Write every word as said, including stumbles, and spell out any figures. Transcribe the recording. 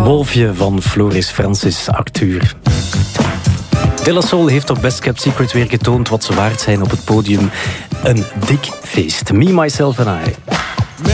Wolfje van Floris Francis, acteur. De La Soul heeft op Best Kept Secret weer getoond wat ze waard zijn op het podium. Een dik feest. Me, Myself and I.